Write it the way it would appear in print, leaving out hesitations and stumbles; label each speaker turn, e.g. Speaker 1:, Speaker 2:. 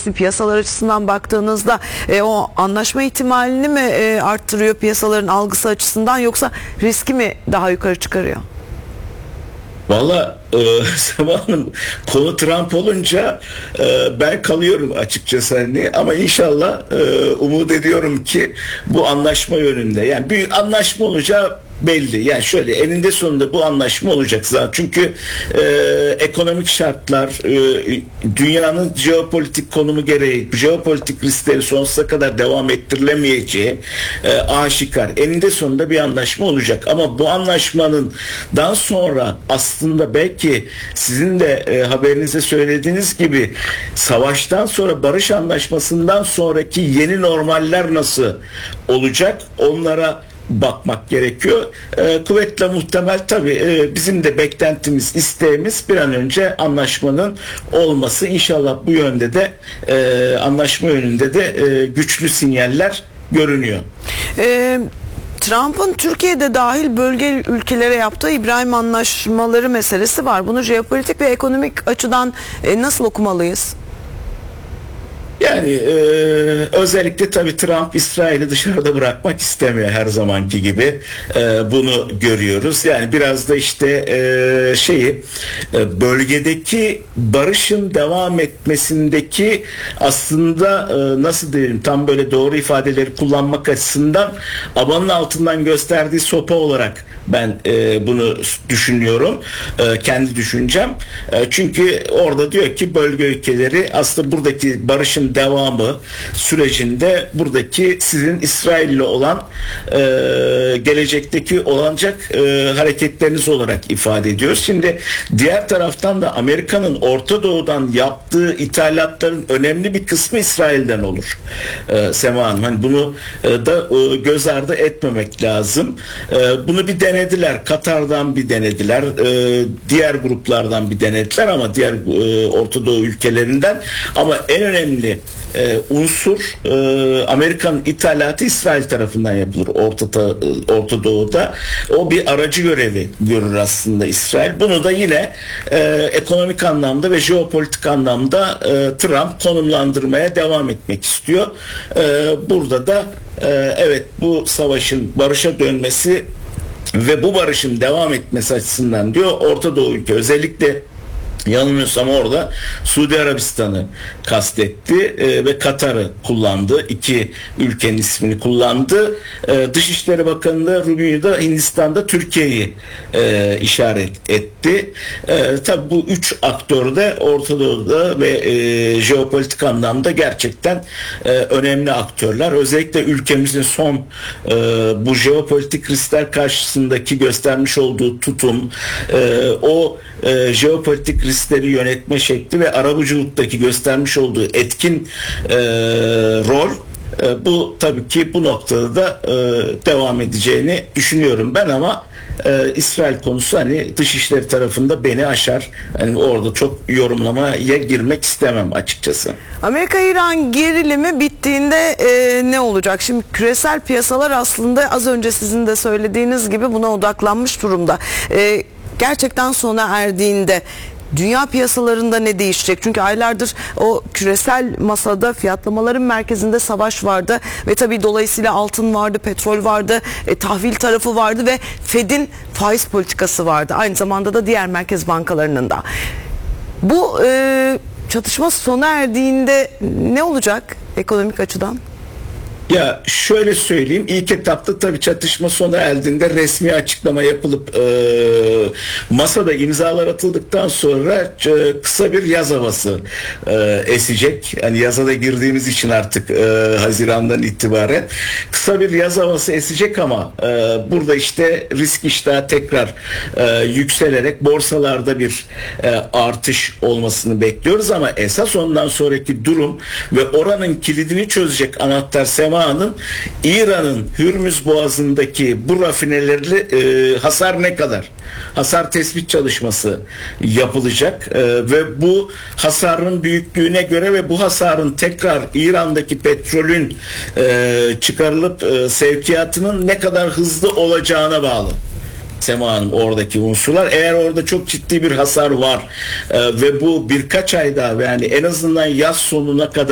Speaker 1: beklentisi piyasalar açısından baktığınızda o anlaşma ihtimalini mi arttırıyor piyasaların algısı açısından, yoksa riski mi daha yukarı çıkarıyor?
Speaker 2: Valla Sema Hanım, konu Trump olunca ben kalıyorum açıkçası hani, ama inşallah umut ediyorum ki bu anlaşma yönünde, yani bir anlaşma olacağı belli. Yani şöyle, eninde sonunda bu anlaşma olacak zaten. Çünkü ekonomik şartlar, dünyanın jeopolitik konumu gereği jeopolitik riskleri sonsuza kadar devam ettirilemeyeceği aşikar. Eninde sonunda bir anlaşma olacak. Ama bu anlaşmanından sonra aslında belki sizin de haberinizde söylediğiniz gibi savaştan sonra, barış anlaşmasından sonraki yeni normaller nasıl olacak? Onlara bakmak gerekiyor. Kuvvetle muhtemel tabii bizim de beklentimiz, isteğimiz bir an önce anlaşmanın olması. İnşallah bu yönde de anlaşma yönünde de güçlü sinyaller görünüyor.
Speaker 1: Trump'ın Türkiye'de dahil bölge ülkelere yaptığı İbrahim anlaşmaları meselesi var. Bunu jeopolitik ve ekonomik açıdan nasıl okumalıyız?
Speaker 2: Yani özellikle tabii Trump İsrail'i dışarıda bırakmak istemiyor her zamanki gibi. Bunu görüyoruz. Yani biraz da işte bölgedeki barışın devam etmesindeki aslında nasıl diyeyim, tam böyle doğru ifadeleri kullanmak açısından abanın altından gösterdiği sopa olarak ben bunu düşünüyorum. Kendi düşüncem. Çünkü orada diyor ki bölge ülkeleri aslında buradaki barışın devamı sürecinde buradaki sizin İsrail'le olan gelecekteki olacak hareketleriniz olarak ifade ediyoruz. Şimdi diğer taraftan da Amerika'nın Orta Doğu'dan yaptığı ithalatların önemli bir kısmı İsrail'den olur. Sema Hanım, hani bunu da göz ardı etmemek lazım. Bunu bir denediler. Katar'dan bir denediler. Diğer gruplardan bir denediler, ama diğer Orta Doğu ülkelerinden, ama en önemli unsur Amerika'nın ithalatı İsrail tarafından yapılır Orta Doğu'da. O bir aracı görevi görür aslında İsrail. Bunu da yine ekonomik anlamda ve jeopolitik anlamda Trump konumlandırmaya devam etmek istiyor. Burada da evet, bu savaşın barışa dönmesi ve bu barışın devam etmesi açısından diyor, Orta Doğu ülke, özellikle yanılmıyorsam orada Suudi Arabistan'ı kastetti ve Katar'ı kullandı. İki ülkenin ismini kullandı. Dışişleri Bakanı Rubio Hindistan'da Türkiye'yi işaret etti. Tabii bu üç aktör de Orta Doğu'da ve jeopolitik anlamda gerçekten önemli aktörler. Özellikle ülkemizin son bu jeopolitik riskler karşısındaki göstermiş olduğu tutum, o jeopolitik riskleri yönetme şekli ve arabulucuktaki göstermiş olduğu etkin rol, bu tabii ki bu noktada da devam edeceğini düşünüyorum ben, ama İsrail konusu hani dışişleri tarafında beni aşar. Yani orada çok yorumlamaya girmek istemem açıkçası.
Speaker 1: Amerika-İran gerilimi bittiğinde ne olacak? Şimdi küresel piyasalar aslında az önce sizin de söylediğiniz gibi buna odaklanmış durumda. Gerçekten sona erdiğinde dünya piyasalarında ne değişecek? Çünkü aylardır o küresel masada fiyatlamaların merkezinde savaş vardı ve tabii dolayısıyla altın vardı, petrol vardı, tahvil tarafı vardı ve Fed'in faiz politikası vardı. Aynı zamanda da diğer merkez bankalarının da. Bu çatışma sona erdiğinde ne olacak ekonomik açıdan?
Speaker 2: Ya şöyle söyleyeyim, ilk etapta tabii çatışma sona erdiğinde resmi açıklama yapılıp masada imzalar atıldıktan sonra kısa bir yaz havası esecek. Yani yaza da girdiğimiz için artık Haziran'dan itibaren kısa bir yaz havası esecek, ama burada işte risk iştahı tekrar yükselerek borsalarda bir artış olmasını bekliyoruz, ama esas ondan sonraki durum ve oranın kilidini çözecek anahtar Sema'nın, İran'ın Hürmüz Boğazı'ndaki bu rafinelerle hasar ne kadar? Hasar tespit çalışması yapılacak ve bu hasarın büyüklüğüne göre ve bu hasarın tekrar İran'daki petrolün çıkarılıp sevkiyatının ne kadar hızlı olacağına bağlı. Sema Hanım, oradaki unsurlar, eğer orada çok ciddi bir hasar var ve bu birkaç ay daha, yani en azından yaz sonuna kadar